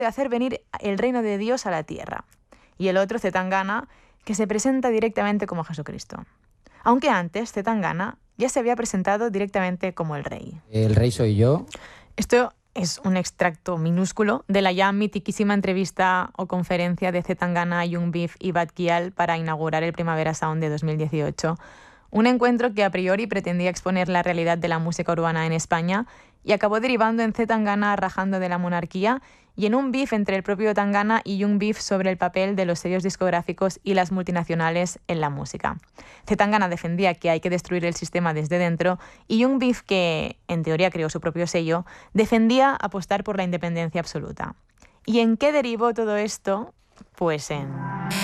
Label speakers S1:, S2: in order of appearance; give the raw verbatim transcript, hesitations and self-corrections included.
S1: de hacer venir el reino de Dios a la tierra. Y el otro, C. Tangana, que se presenta directamente como Jesucristo. Aunque antes, C. Tangana ya se había presentado directamente como el rey.
S2: El rey soy yo.
S1: Esto es un extracto minúsculo de la ya mitiquísima entrevista o conferencia de C. Tangana, Young Beef y Bad Gyal para inaugurar el Primavera Sound de dos mil dieciocho. Un encuentro que a priori pretendía exponer la realidad de la música urbana en España y acabó derivando en C. Tangana rajando de la monarquía y en un beef entre el propio Tangana y Young Beef sobre el papel de los sellos discográficos y las multinacionales en la música. C. Tangana defendía que hay que destruir el sistema desde dentro y Young Beef, que en teoría creó su propio sello, defendía apostar por la independencia absoluta. ¿Y en qué derivó todo esto? Pues en...